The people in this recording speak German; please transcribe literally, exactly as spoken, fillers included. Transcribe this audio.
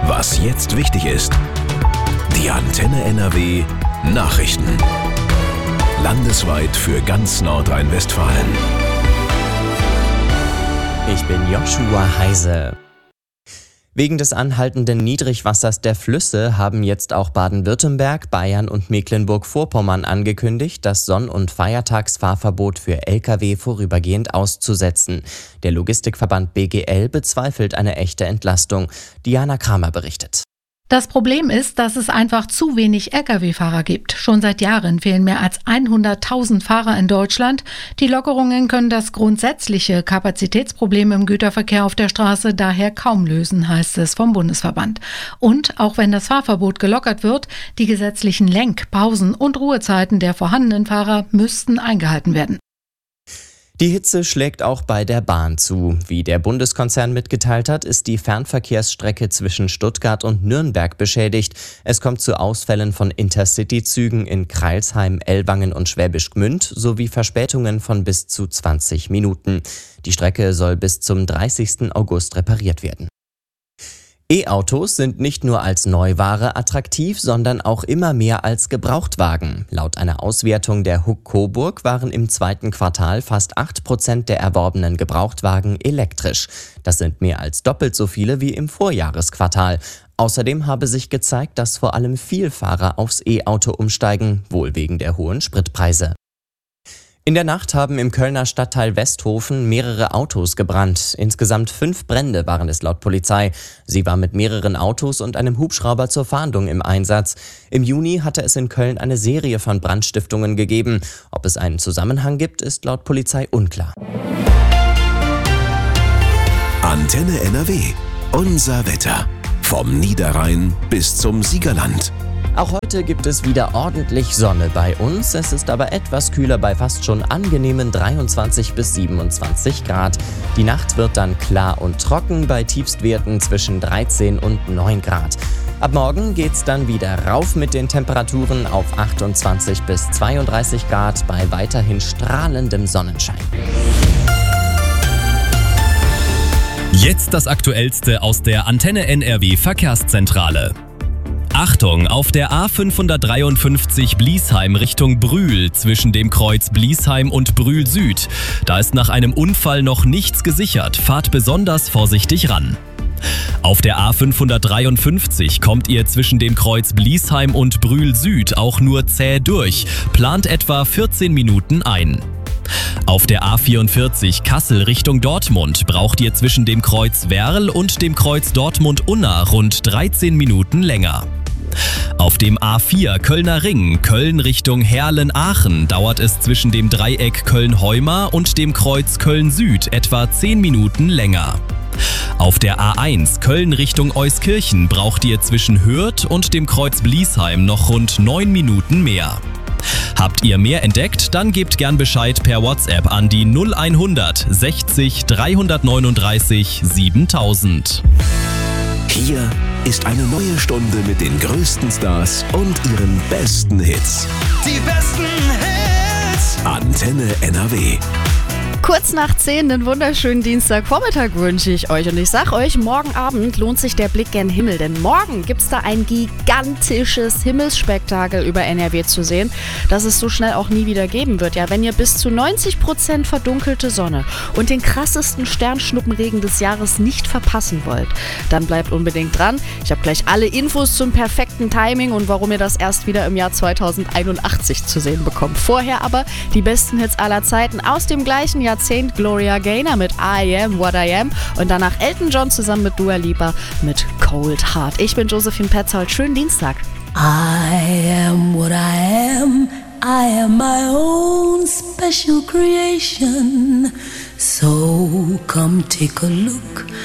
Was jetzt wichtig ist. Die Antenne N R W Nachrichten. Landesweit für ganz Nordrhein-Westfalen. Ich bin Joshua Heise. Wegen des anhaltenden Niedrigwassers der Flüsse haben jetzt auch Baden-Württemberg, Bayern und Mecklenburg-Vorpommern angekündigt, das Sonn- und Feiertagsfahrverbot für L K W vorübergehend auszusetzen. Der Logistikverband B G L bezweifelt eine echte Entlastung. Diana Kramer berichtet. Das Problem ist, dass es einfach zu wenig L K W-Fahrer gibt. Schon seit Jahren fehlen mehr als hunderttausend Fahrer in Deutschland. Die Lockerungen können das grundsätzliche Kapazitätsproblem im Güterverkehr auf der Straße daher kaum lösen, heißt es vom Bundesverband. Und auch wenn das Fahrverbot gelockert wird, die gesetzlichen Lenk-, Pausen- und Ruhezeiten der vorhandenen Fahrer müssten eingehalten werden. Die Hitze schlägt auch bei der Bahn zu. Wie der Bundeskonzern mitgeteilt hat, ist die Fernverkehrsstrecke zwischen Stuttgart und Nürnberg beschädigt. Es kommt zu Ausfällen von Intercity-Zügen in Crailsheim, Ellwangen und Schwäbisch Gmünd sowie Verspätungen von bis zu zwanzig Minuten. Die Strecke soll bis zum dreißigsten August repariert werden. E-Autos sind nicht nur als Neuware attraktiv, sondern auch immer mehr als Gebrauchtwagen. Laut einer Auswertung der H U K Coburg waren im zweiten Quartal fast acht Prozent der erworbenen Gebrauchtwagen elektrisch. Das sind mehr als doppelt so viele wie im Vorjahresquartal. Außerdem habe sich gezeigt, dass vor allem Vielfahrer aufs E-Auto umsteigen, wohl wegen der hohen Spritpreise. In der Nacht haben im Kölner Stadtteil Westhofen mehrere Autos gebrannt. Insgesamt fünf Brände waren es laut Polizei. Sie war mit mehreren Autos und einem Hubschrauber zur Fahndung im Einsatz. Im Juni hatte es in Köln eine Serie von Brandstiftungen gegeben. Ob es einen Zusammenhang gibt, ist laut Polizei unklar. Antenne N R W. Unser Wetter. Vom Niederrhein bis zum Siegerland. Auch heute gibt es wieder ordentlich Sonne bei uns. Es ist aber etwas kühler bei fast schon angenehmen dreiundzwanzig bis siebenundzwanzig Grad. Die Nacht wird dann klar und trocken bei Tiefstwerten zwischen dreizehn und neun Grad. Ab morgen geht's dann wieder rauf mit den Temperaturen auf achtundzwanzig bis zweiunddreißig Grad bei weiterhin strahlendem Sonnenschein. Jetzt das Aktuellste aus der Antenne N R W Verkehrszentrale. Achtung, auf der A fünfhundertdreiundfünfzig Bliesheim Richtung Brühl zwischen dem Kreuz Bliesheim und Brühl Süd. Da ist nach einem Unfall noch nichts gesichert. Fahrt besonders vorsichtig ran. Auf der A fünfhundertdreiundfünfzig kommt ihr zwischen dem Kreuz Bliesheim und Brühl Süd auch nur zäh durch. Plant etwa vierzehn Minuten ein. Auf der A vierundvierzig Kassel Richtung Dortmund braucht ihr zwischen dem Kreuz Werl und dem Kreuz Dortmund-Unna rund dreizehn Minuten länger. Auf dem A vier Kölner Ring, Köln Richtung Herlen-Aachen, dauert es zwischen dem Dreieck Köln-Heuma und dem Kreuz Köln-Süd etwa zehn Minuten länger. Auf der A eins Köln Richtung Euskirchen braucht ihr zwischen Hürth und dem Kreuz Bliesheim noch rund neun Minuten mehr. Habt ihr mehr entdeckt? Dann gebt gern Bescheid per WhatsApp an die null hundert sechzig dreihundertneununddreißig siebentausend. Hier ist eine neue Stunde mit den größten Stars und ihren besten Hits. Die besten Hits! Antenne N R W. Kurz nach zehn, einen wunderschönen Dienstagvormittag wünsche ich euch. Und ich sag euch, morgen Abend lohnt sich der Blick gen Himmel. Denn morgen gibt's da ein gigantisches Himmelsspektakel über N R W zu sehen, das es so schnell auch nie wieder geben wird. Ja, wenn ihr bis zu neunzig Prozent verdunkelte Sonne und den krassesten Sternschnuppenregen des Jahres nicht verpassen wollt, dann bleibt unbedingt dran. Ich habe gleich alle Infos zum perfekten Timing und warum ihr das erst wieder im Jahr zweitausendeinundachtzig zu sehen bekommt. Vorher aber die besten Hits aller Zeiten aus dem gleichen Jahr. Gloria Gaynor mit I Am What I Am und danach Elton John zusammen mit Dua Lipa mit Cold Heart. Ich bin Josephine Petzold. Schönen Dienstag. I am what I am. I am my own special creation. So come take a look